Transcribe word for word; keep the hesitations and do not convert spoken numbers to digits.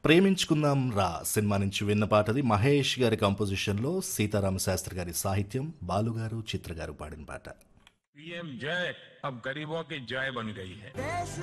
ప్రేమించుకుందాం రా సినిమా నుంచి విన్న పాటది మహేష్ గారి కంపోజిషన్లో సీతారామ శాస్త్రి గారి సాహిత్యం బాలుగారు చిత్ర గారు పాడిన పాట. पीएम जय अब गरीबों की जय बन गई है. देश